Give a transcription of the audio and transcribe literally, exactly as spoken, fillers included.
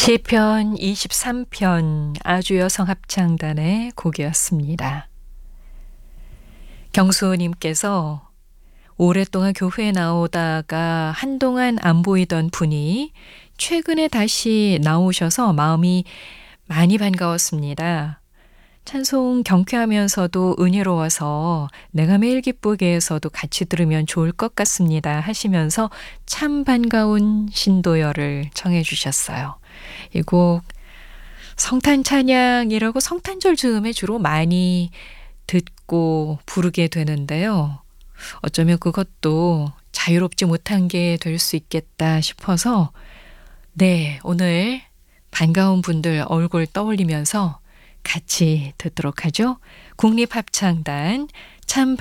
시편 이십삼 편 아주여성 합창단의 곡이었습니다. 경수님께서 오랫동안 교회에 나오다가 한동안 안 보이던 분이 최근에 다시 나오셔서 마음이 많이 반가웠습니다. 찬송 경쾌하면서도 은혜로워서 내가 매일 기쁘게 해서도 같이 들으면 좋을 것 같습니다 하시면서 참 반가운 신도여를 청해 주셨어요. 이 곡 성탄 찬양이라고 성탄절 즈음에 주로 많이 듣고 부르게 되는데요. 어쩌면 그것도 자유롭지 못한 게 될 수 있겠다 싶어서 네, 오늘 반가운 분들 얼굴 떠올리면서 같이 듣도록 하죠. 국립합창단 참